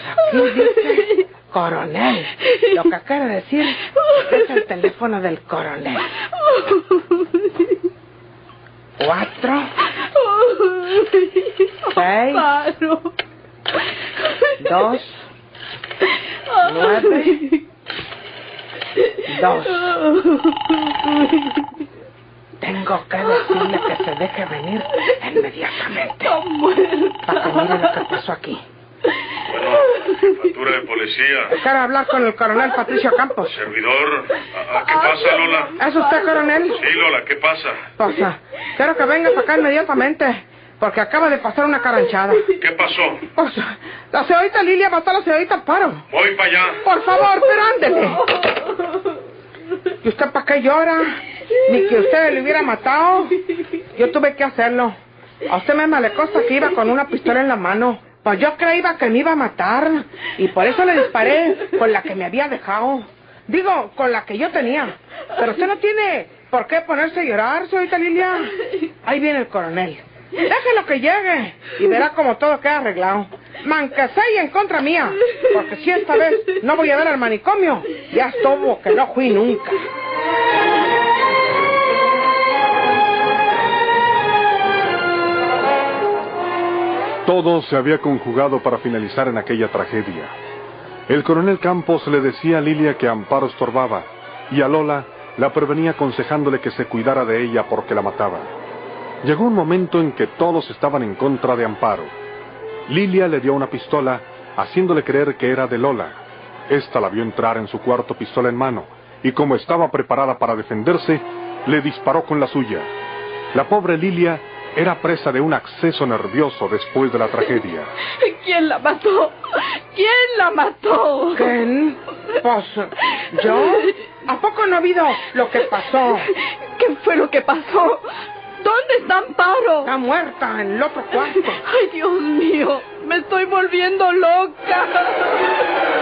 aquí dice coronel. Lo que quiere decir es el teléfono del coronel. 4 6 2 9 2. Tengo que decirle que se deje venir inmediatamente. Para que mire lo que pasó aquí. Bueno, jefatura de policía. Quiero hablar con el coronel Patricio Campos. Servidor. ¿Qué pasa, Lola? ¿Es usted, coronel? Sí, Lola, ¿qué pasa? Pues, quiero que venga para acá inmediatamente, porque acaba de pasar una carranchada. ¿Qué pasó? Pues, la señorita Lilia mató a la señorita Amparo. Voy para allá. Por favor, pero ándele. ¿Y usted para qué llora? Ni que usted le hubiera matado. Yo tuve que hacerlo. A usted misma le consta que iba con una pistola en la mano. Pues yo creía que me iba a matar. Y por eso le disparé con la que me había dejado. Digo, con la que yo tenía. Pero usted no tiene por qué ponerse a llorar, señorita Lilia. Ahí viene el coronel. Déjelo que llegue y verá como todo queda arreglado. Manquese y en contra mía. Porque si esta vez no voy a ver al manicomio, ya estuvo que no fui nunca. Todo se había conjugado para finalizar en aquella tragedia. El coronel Campos le decía a Lilia que Amparo estorbaba, y a Lola la prevenía aconsejándole que se cuidara de ella porque la mataba. Llegó un momento en que todos estaban en contra de Amparo. Lilia le dio una pistola, haciéndole creer que era de Lola. Esta la vio entrar en su cuarto, pistola en mano, y como estaba preparada para defenderse, le disparó con la suya. La pobre Lilia era presa de un acceso nervioso después de la tragedia. ¿Quién la mató? ¿Quién la mató? ¿Quién? Pues, ¿yo? ¿A poco no ha habido lo que pasó? ¿Qué fue lo que pasó? ¿Dónde está Amparo? Está muerta en el otro cuarto. Ay, Dios mío, me estoy volviendo loca.